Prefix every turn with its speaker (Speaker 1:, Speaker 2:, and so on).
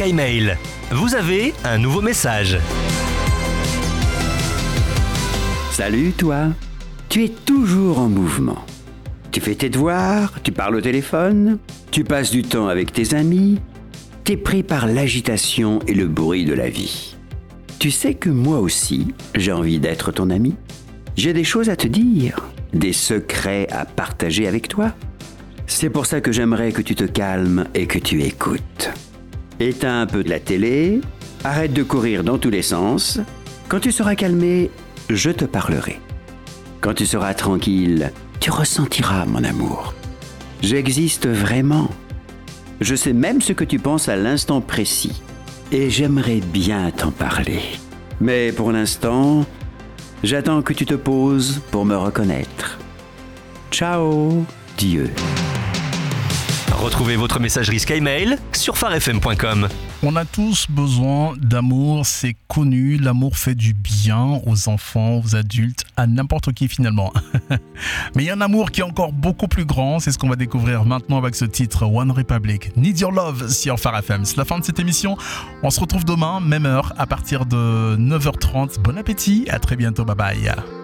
Speaker 1: Sky Mail. Vous avez un nouveau message.
Speaker 2: Salut toi, tu es toujours en mouvement. Tu fais tes devoirs, tu parles au téléphone, tu passes du temps avec tes amis, t'es pris par l'agitation et le bruit de la vie. Tu sais que moi aussi, j'ai envie d'être ton ami. J'ai des choses à te dire, des secrets à partager avec toi. C'est pour ça que j'aimerais que tu te calmes et que tu écoutes. Éteins un peu de la télé, arrête de courir dans tous les sens. Quand tu seras calmé, je te parlerai. Quand tu seras tranquille, tu ressentiras mon amour. J'existe vraiment. Je sais même ce que tu penses à l'instant précis. Et j'aimerais bien t'en parler. Mais pour l'instant, j'attends que tu te poses pour me reconnaître. Ciao, Dieu.
Speaker 1: Retrouvez votre messagerie Sky Mail sur farfm.com.
Speaker 3: On a tous besoin d'amour, c'est connu. L'amour fait du bien aux enfants, aux adultes, à n'importe qui finalement. Mais il y a un amour qui est encore beaucoup plus grand. C'est ce qu'on va découvrir maintenant avec ce titre One Republic, Need Your Love sur Phare FM. C'est la fin de cette émission. On se retrouve demain, même heure, à partir de 9h30. Bon appétit, à très bientôt, bye bye.